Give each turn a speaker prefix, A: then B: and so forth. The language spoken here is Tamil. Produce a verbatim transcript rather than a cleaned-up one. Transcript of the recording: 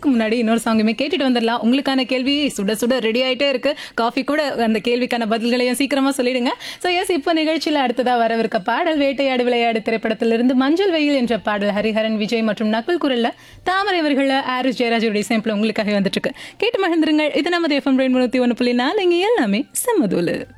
A: அதுக்கு முன்னாடி இன்னொரு சாங்குமே கேட்டுட்டு வந்துடலாம். உங்களுக்கான கேள்வி சுட சுட ரெடி ஆயிட்டே இருக்கு. காஃபி கூட அந்த கேள்விக்கான பதில்களையும் சீக்கிரமா சொல்லிடுங்க. ஸோ எஸ், இப்போ நிகழ்ச்சியில் அடுத்ததா வரவிருக்க பாடல் வேட்டையாடு விளையாடு திரைப்படத்திலிருந்து மஞ்சள் வெயில் என்ற பாடல் ஹரிஹரன், விஜய் மற்றும் நக்குல் குரல்ல தாமரை அவர்கள ஆரிஸ் ஜெயராஜுடைய சாம்பிள் உங்களுக்காக வந்துட்டு இருக்கு. கேட்டு மகிழ்ந்துருங்கள். இது நமது எஃப்எம் ரெயின்போ நூத்தி ஒன்று புள்ளி நாலு. இங்க எல்லாமே செம்மதூளு.